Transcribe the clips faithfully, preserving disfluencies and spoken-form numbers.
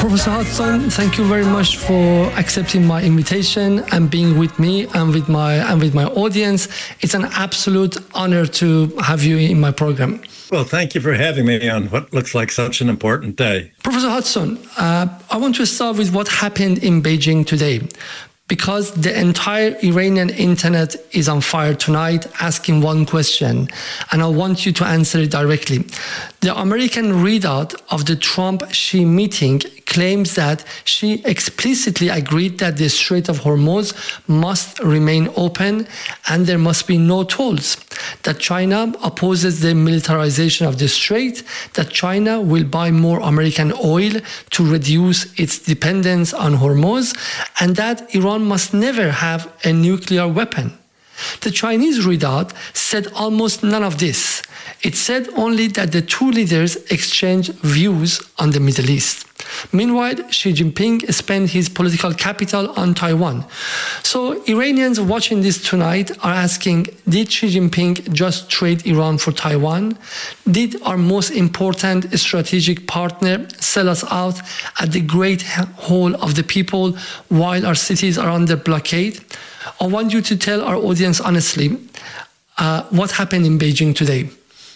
Professor Hudson, thank you very much for accepting my invitation and being with me and with my and with my audience. It's an absolute honor to have you in my program. Well, thank you for having me on what looks like such an important day. Professor Hudson, uh, I want to start with what happened in Beijing today, because the entire Iranian internet is on fire tonight asking one question, and I want you to answer it directly. The American readout of the Trump-Xi meeting claims that Xi explicitly agreed that the Strait of Hormuz must remain open and there must be no tolls, that China opposes the militarization of the strait, that China will buy more American oil to reduce its dependence on Hormuz, and that Iran must never have a nuclear weapon. The Chinese readout said almost none of this. It said only that the two leaders exchanged views on the Middle East. Meanwhile, Xi Jinping spent his political capital on Taiwan. So Iranians watching this tonight are asking, did Xi Jinping just trade Iran for Taiwan? Did our most important strategic partner sell us out at the great whole of the people while our cities are under blockade? I want you to tell our audience honestly uh, what happened in Beijing today.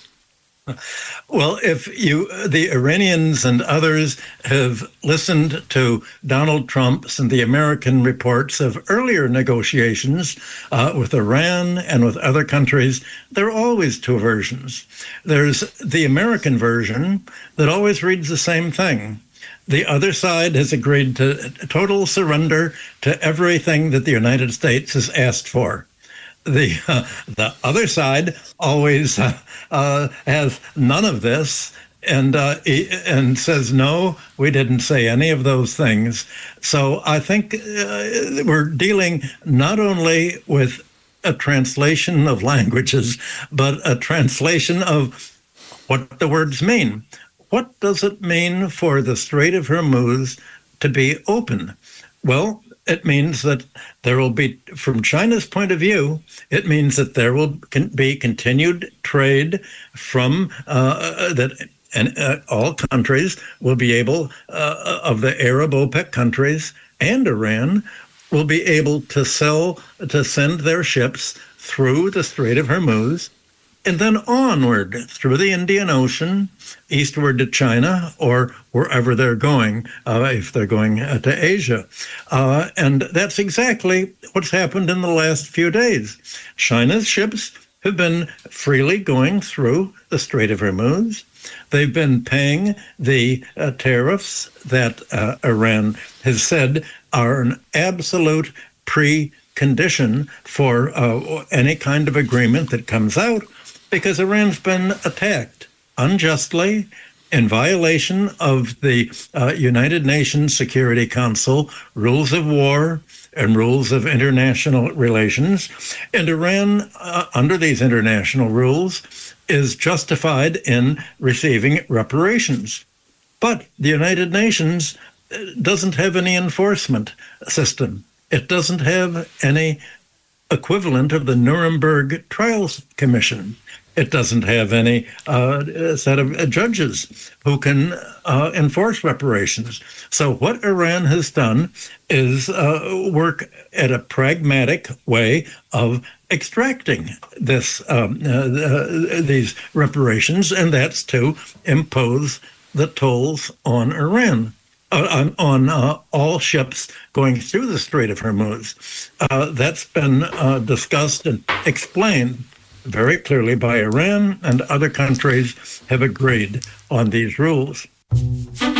Well, if you, the Iranians and others have listened to Donald Trump's and the American reports of earlier negotiations uh, with Iran and with other countries, there are always two versions. There's the American version that always reads the same thing. The other side has agreed to total surrender to everything that the United States has asked for. The uh, the other side always uh, uh, has none of this and uh, and says, no, we didn't say any of those things. So I think uh, we're dealing not only with a translation of languages, but a translation of what the words mean. What does it mean for the Strait of Hormuz to be open? Well, it means that there will be, from China's point of view, it means that there will be continued trade from uh, that, and uh, all countries will be able, uh, of the Arab OPEC countries and Iran, will be able to sell, to send their ships through the Strait of Hormuz, and then onward through the Indian Ocean, eastward to China, or wherever they're going, uh, if they're going uh, to Asia. Uh, and that's exactly what's happened in the last few days. China's ships have been freely going through the Strait of Hormuz. They've been paying the uh, tariffs that uh, Iran has said are an absolute precondition for uh, any kind of agreement that comes out, because Iran's been attacked unjustly in violation of the uh, United Nations Security Council rules of war and rules of international relations. And Iran, uh, under these international rules, is justified in receiving reparations. But the United Nations doesn't have any enforcement system. It doesn't have any equivalent of the Nuremberg Trials Commission. It doesn't have any uh, set of judges who can uh, enforce reparations. So what Iran has done is uh, work at a pragmatic way of extracting this um, uh, uh, these reparations, and that's to impose the tolls on Iran. Uh, on, on uh, all ships going through the Strait of Hormuz. Uh, that's been uh, discussed and explained very clearly by Iran, and other countries have agreed on these rules.